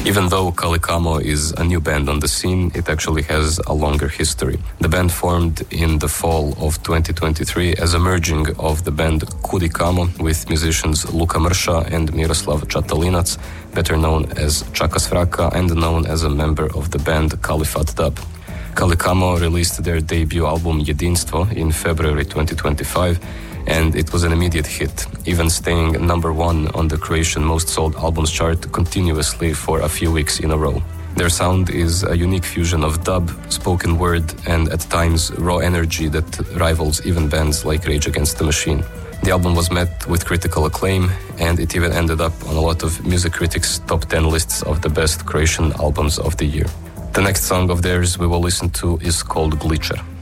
Even though Kalikamo is a new band on the scene, it actually has a longer history. The band formed in the fall of 2023 as a merging of the band Kudikamo with musicians Luka Mrsha and Miroslav Čatalinac, better known as Čaka Svraka and known as a member of the band Kalifat Dub. Kalikamo released their debut album Jedinstvo in February 2025, and it was an immediate hit, even staying #1 on the Croatian Most Sold Albums chart continuously for a few weeks in a row. Their sound is a unique fusion of dub, spoken word, and at times raw energy that rivals even bands like Rage Against the Machine. The album was met with critical acclaim, and it even ended up on a lot of music critics' top 10 lists of the best Croatian albums of the year. The next song of theirs we will listen to is called Glitcher.